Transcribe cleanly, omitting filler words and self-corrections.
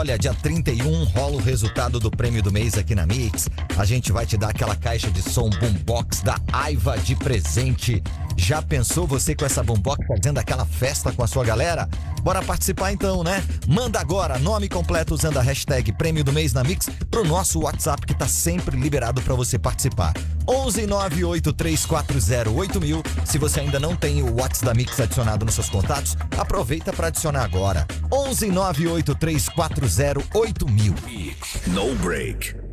Olha, dia 31 rola o resultado do prêmio do mês aqui na Mix. A gente vai te dar aquela caixa de som Boombox da Aiva de presente. Já pensou você com essa Boombox fazendo aquela festa com a sua galera? Bora participar então, né? Manda agora nome completo usando a hashtag Prêmio do Mês na Mix pro nosso WhatsApp que tá sempre liberado para você participar. 11983408000. Se você ainda não tem o WhatsApp da Mix adicionado nos seus contatos, aproveita para adicionar agora. 11983408000. No break.